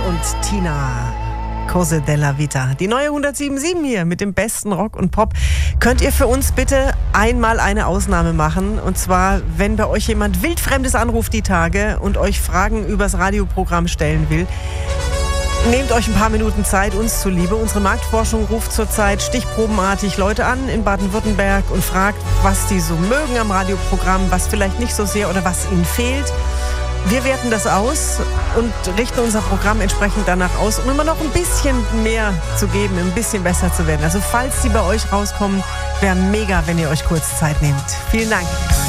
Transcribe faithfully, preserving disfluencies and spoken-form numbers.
und Tina. Cose della Vita. Die neue hundertsieben Komma sieben hier mit dem besten Rock und Pop. Könnt ihr für uns bitte einmal eine Ausnahme machen? Und zwar, wenn bei euch jemand Wildfremdes anruft die Tage und euch Fragen übers Radioprogramm stellen will. Nehmt euch ein paar Minuten Zeit, uns zuliebe. Unsere Marktforschung ruft zurzeit stichprobenartig Leute an in Baden-Württemberg und fragt, was die so mögen am Radioprogramm, was vielleicht nicht so sehr oder was ihnen fehlt. Wir werten das aus und richten unser Programm entsprechend danach aus, um immer noch ein bisschen mehr zu geben, ein bisschen besser zu werden. Also falls die bei euch rauskommen, wäre mega, wenn ihr euch kurz Zeit nehmt. Vielen Dank.